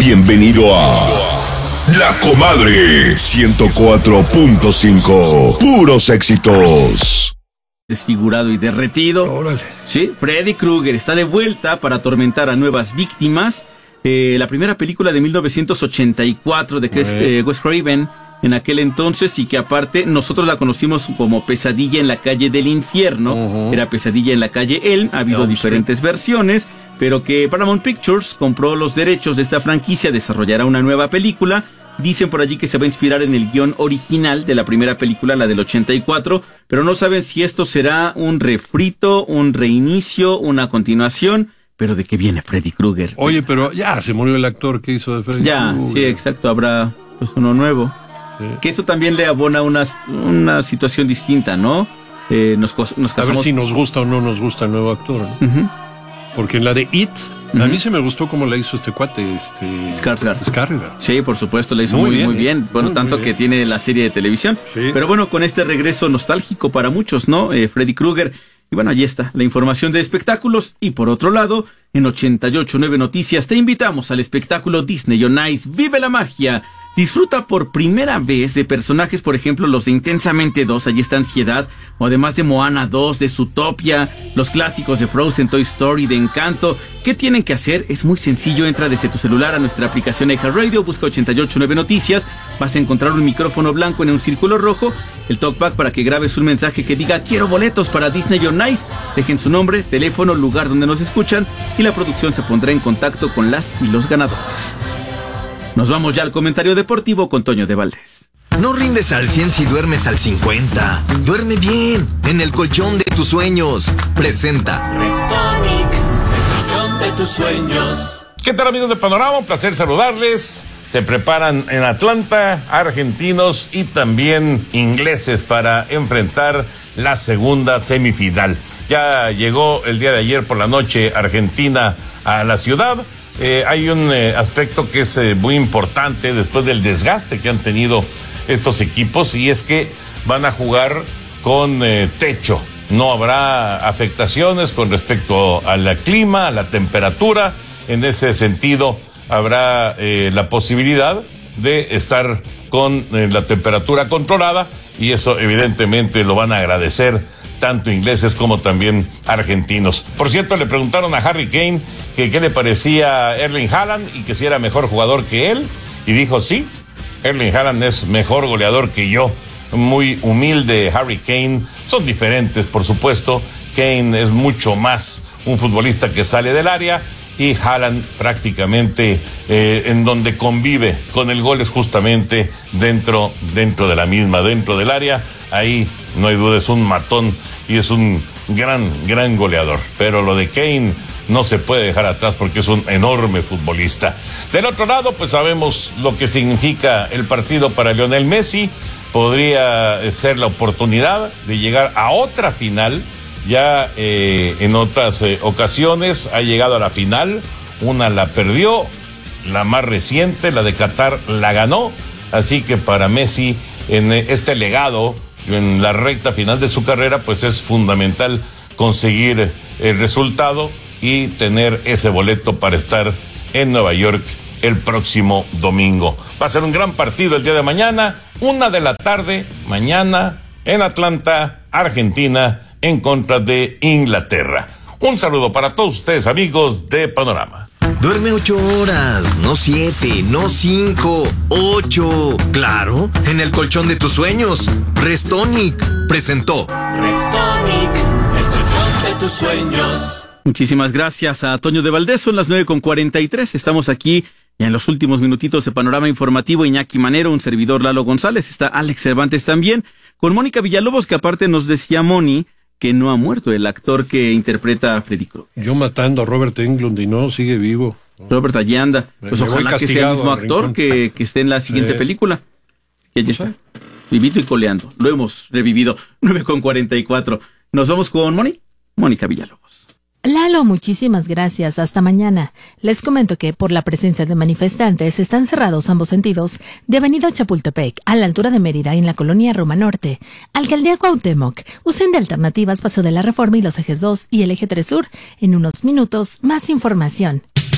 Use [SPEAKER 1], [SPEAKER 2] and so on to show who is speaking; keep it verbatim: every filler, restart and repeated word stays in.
[SPEAKER 1] Bienvenido a La Comadre ciento cuatro punto cinco. Puros éxitos.
[SPEAKER 2] Desfigurado y derretido.
[SPEAKER 3] Órale.
[SPEAKER 2] Sí, Freddy Krueger está de vuelta para atormentar a nuevas víctimas. Eh, la primera película de mil novecientos ochenta y cuatro de Chris, eh, Wes Craven en aquel entonces, y que aparte nosotros la conocimos como Pesadilla en la calle del infierno. Uh-huh. Era Pesadilla en la calle Elm. Ha habido no, diferentes sí. versiones, pero que Paramount Pictures compró los derechos de esta franquicia, desarrollará una nueva película. Dicen por allí que se va a inspirar en el guión original de la primera película, la del ochenta y cuatro, pero no saben si esto será un refrito, un reinicio, una continuación. Pero ¿de qué viene Freddy Krueger?
[SPEAKER 3] Oye, pero ya se murió el actor que hizo de Freddy
[SPEAKER 2] ya,
[SPEAKER 3] Krueger.
[SPEAKER 2] Sí, exacto, habrá pues uno nuevo. Sí. Que esto también le abona una, una situación distinta, ¿no? Eh, nos, nos casamos...
[SPEAKER 3] A ver si nos gusta o no nos gusta el nuevo actor, ¿no? Uh-huh. Porque en la de It, uh-huh. a mí se me gustó cómo la hizo este cuate, este...
[SPEAKER 2] Skarsgård.
[SPEAKER 3] Skarsgård.
[SPEAKER 2] Sí, por supuesto, la hizo muy, muy bien. Muy bien. Bueno, muy tanto muy bien. Que tiene la serie de televisión. Sí. Pero bueno, con este regreso nostálgico para muchos, ¿no? Eh, Freddy Krueger. Y bueno, allí está la información de espectáculos. Y por otro lado, en ochenta y ocho punto nueve Noticias te invitamos al espectáculo Disney on Ice. ¡Vive la magia! Disfruta por primera vez de personajes, por ejemplo, los de Intensamente dos, allí está Ansiedad, o además de Moana dos, de Zootopia, los clásicos de Frozen, Toy Story, de Encanto. ¿Qué tienen que hacer? Es muy sencillo, entra desde tu celular a nuestra aplicación iHeartRadio, busca ochenta y ocho punto nueve Noticias, vas a encontrar un micrófono blanco en un círculo rojo, el talkback para que grabes un mensaje que diga quiero boletos para Disney on Ice, dejen su nombre, teléfono, lugar donde nos escuchan y la producción se pondrá en contacto con las y los ganadores. Nos vamos ya al comentario deportivo con Toño de Valdés.
[SPEAKER 4] No rindes al cien si duermes al cincuenta. Duerme bien, en el colchón de tus sueños. Presenta
[SPEAKER 5] Restonic, el colchón de tus sueños.
[SPEAKER 6] ¿Qué tal, amigos de Panorama? Un placer saludarles. Se preparan en Atlanta argentinos y también ingleses para enfrentar la segunda semifinal. Ya llegó el día de ayer por la noche Argentina a la ciudad. Eh, hay un eh, aspecto que es eh, muy importante después del desgaste que han tenido estos equipos, y es que van a jugar con eh, techo. No habrá afectaciones con respecto al clima, a la temperatura. En ese sentido, habrá eh, la posibilidad de estar con eh, la temperatura controlada, y eso evidentemente lo van a agradecer tanto ingleses como también argentinos. Por cierto, le preguntaron a Harry Kane que qué le parecía Erling Haaland y que si era mejor jugador que él, y dijo sí, Erling Haaland es mejor goleador que yo. Muy humilde Harry Kane. Son diferentes, por supuesto. Kane es mucho más un futbolista que sale del área, y Haaland prácticamente eh, en donde convive con el gol es justamente dentro, dentro de la misma, dentro del área. Ahí no hay duda, es un matón y es un gran, gran goleador. Pero lo de Kane no se puede dejar atrás porque es un enorme futbolista. Del otro lado, pues sabemos lo que significa el partido para Lionel Messi. Podría ser la oportunidad de llegar a otra final. Ya eh, en otras eh, ocasiones ha llegado a la final, una la perdió, la más reciente, la de Qatar, la ganó, así que para Messi en eh, este legado, en la recta final de su carrera, pues es fundamental conseguir el resultado y tener ese boleto para estar en Nueva York el próximo domingo. Va a ser un gran partido el día de mañana, una de la tarde, mañana en Atlanta, Argentina, en contra de Inglaterra. Un saludo para todos ustedes, amigos de Panorama.
[SPEAKER 4] Duerme ocho horas, no siete, no cinco, ocho. Claro, en el colchón de tus sueños. Restonic presentó
[SPEAKER 5] Restonic, el colchón de tus sueños.
[SPEAKER 2] Muchísimas gracias a Toño de Valdés. Son las nueve con cuarenta y tres. Estamos aquí ya en los últimos minutitos de Panorama Informativo. Iñaki Manero, un servidor Lalo González. Está Alex Cervantes también. Con Mónica Villalobos, que aparte nos decía Moni que no ha muerto el actor que interpreta a Freddy Krueger.
[SPEAKER 3] Yo matando a Robert Englund y no, sigue vivo.
[SPEAKER 2] Robert, allí anda. Pues me ojalá que sea el mismo actor que, que esté en la siguiente eh, película. Que allí está. Vivito y coleando. Lo hemos revivido. nueve con cuarenta y cuatro. Nos vamos con Moni. Mónica Villalobos.
[SPEAKER 7] Lalo, muchísimas gracias. Hasta mañana. Les comento que por la presencia de manifestantes están cerrados ambos sentidos de Avenida Chapultepec a la altura de Mérida en la colonia Roma Norte. Alcaldía Cuauhtémoc. Usen de alternativas Paso de la Reforma y los ejes dos y el eje tres Sur. En unos minutos, más información.